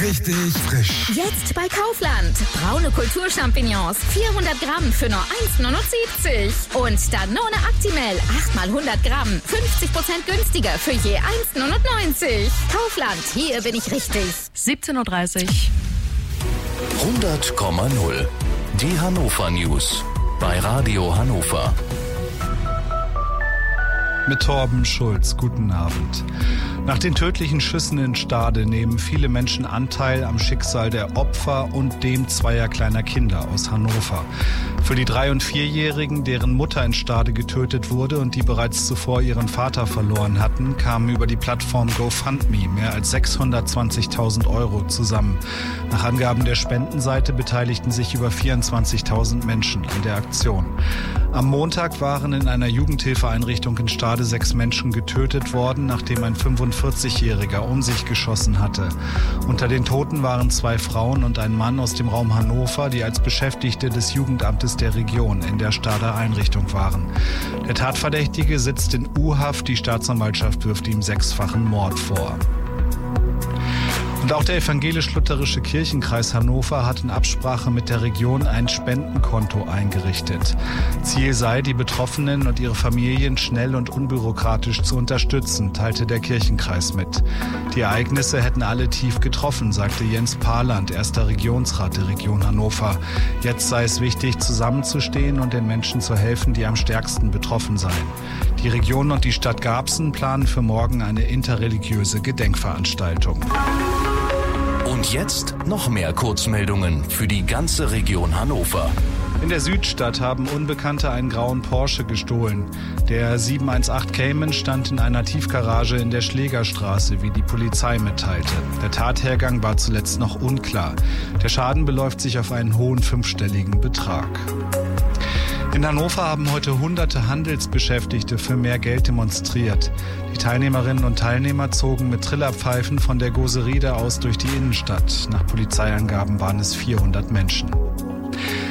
richtig frisch. Jetzt bei Kaufland. Braune Kulturchampignons, 400 Gramm für nur 1,79 € und Danone Actimel, 8 mal 100 Gramm, 50% günstiger für je 1,99 €. Kaufland, hier bin ich richtig. 17:30 Uhr. 100,0. Die Hannover News bei Radio Hannover. Mit Torben Schulz. Guten Abend. Nach den tödlichen Schüssen in Stade nehmen viele Menschen Anteil am Schicksal der Opfer und dem zweier kleiner Kinder aus Hannover. Für die 3- und 4-Jährigen, deren Mutter in Stade getötet wurde und die bereits zuvor ihren Vater verloren hatten, kamen über die Plattform GoFundMe mehr als 620.000 € zusammen. Nach Angaben der Spendenseite beteiligten sich über 24.000 Menschen an der Aktion. Am Montag waren in einer Jugendhilfeeinrichtung in Stade 6 Menschen getötet worden, nachdem ein 45-Jähriger um sich geschossen hatte. Unter den Toten waren 2 Frauen und ein Mann aus dem Raum Hannover, die als Beschäftigte des Jugendamtes der Region in der Stader Einrichtung waren. Der Tatverdächtige sitzt in U-Haft, die Staatsanwaltschaft wirft ihm 6-fachen Mord vor. Und auch der evangelisch-lutherische Kirchenkreis Hannover hat in Absprache mit der Region ein Spendenkonto eingerichtet. Ziel sei, die Betroffenen und ihre Familien schnell und unbürokratisch zu unterstützen, teilte der Kirchenkreis mit. Die Ereignisse hätten alle tief getroffen, sagte Jens Paland, erster Regionsrat der Region Hannover. Jetzt sei es wichtig, zusammenzustehen und den Menschen zu helfen, die am stärksten betroffen seien. Die Region und die Stadt Garbsen planen für morgen eine interreligiöse Gedenkveranstaltung. Und jetzt noch mehr Kurzmeldungen für die ganze Region Hannover. In der Südstadt haben Unbekannte einen grauen Porsche gestohlen. Der 718 Cayman stand in einer Tiefgarage in der Schlägerstraße, wie die Polizei mitteilte. Der Tathergang war zuletzt noch unklar. Der Schaden beläuft sich auf einen hohen 5-stelligen Betrag. In Hannover haben heute hunderte Handelsbeschäftigte für mehr Geld demonstriert. Die Teilnehmerinnen und Teilnehmer zogen mit Trillerpfeifen von der Goseride aus durch die Innenstadt. Nach Polizeiangaben waren es 400 Menschen.